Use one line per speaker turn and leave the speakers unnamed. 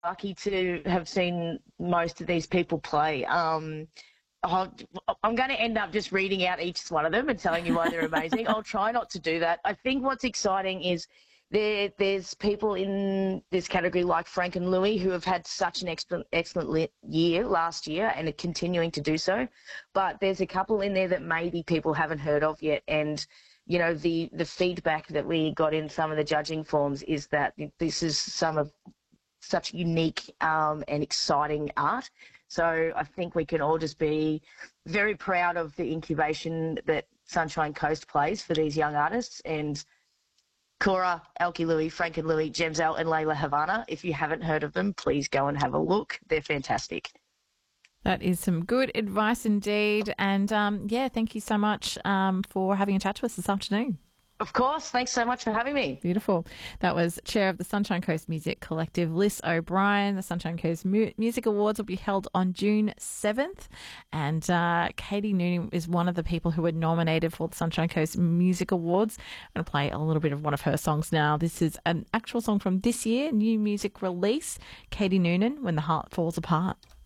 lucky to have seen most of these people play. I'm going to end up just reading out each one of them and telling you why they're amazing. I'll try not to do that. I think what's exciting is there's people in this category like Frank and Louie who have had such an excellent year last year and are continuing to do so. But there's a couple in there that maybe people haven't heard of yet. And, you know, the feedback that we got in some of the judging forms is that this is some of such unique and exciting art. So I think we can all just be very proud of the incubation that Sunshine Coast plays for these young artists. And Cora, Elkie Louie, Frank and Louie, Gemzelle and Layla Havana, if you haven't heard of them, please go and have a look. They're fantastic.
That is some good advice indeed. And, thank you so much for having a chat to us this afternoon.
Of course. Thanks so much for having me.
Beautiful. That was Chair of the Sunshine Coast Music Collective, Liz O'Brien. The Sunshine Coast Music Awards will be held on June 7th. And Katie Noonan is one of the people who were nominated for the Sunshine Coast Music Awards. I'm going to play a little bit of one of her songs now. This is an actual song from this year, new music release, Katie Noonan, When the Heart Falls Apart.